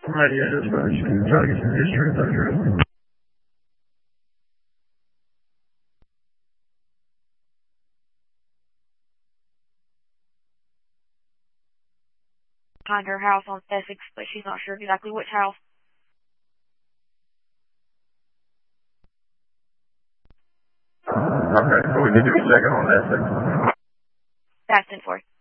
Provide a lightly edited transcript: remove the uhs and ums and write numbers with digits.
Alrighty, I just try to get some history of that. Behind her house on Essex, but she's not sure exactly which house. Alright, so we need to be checking on Essex. That's 10-4.